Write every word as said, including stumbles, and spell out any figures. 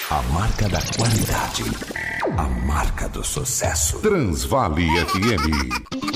A marca da qualidade. A marca do sucesso. Transvale F M.